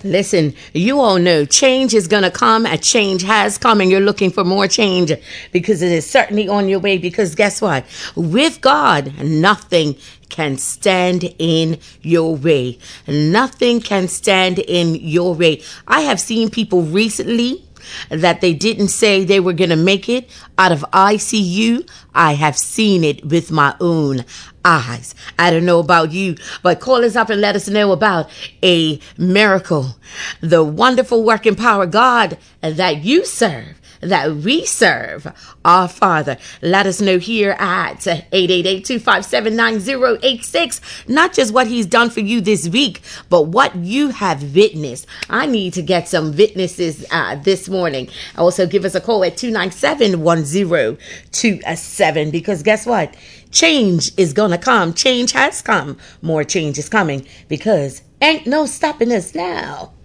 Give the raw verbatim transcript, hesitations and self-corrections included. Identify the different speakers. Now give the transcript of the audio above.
Speaker 1: Listen, you all know change is going to come, and change has come, and you're looking for more change because it is certainly on your way. Because guess what? With God, nothing can stand in your way. Nothing can stand in your way. I have seen people recently that they didn't say they were going to make it out of I C U. I have seen it with my own eyes. I don't know about you, but call us up and let us know about a miracle, the wonderful working power God that you serve, that we serve, our Father. Let us know here at eight eight eight, two five seven, nine zero eight six, not just what he's done for you this week, but what you have witnessed. I need to get some witnesses uh, this morning. Also, give us a call at two nine seven, one zero two seven, because guess what? Change is going to come. Change has come. More change is coming because ain't no stopping us now.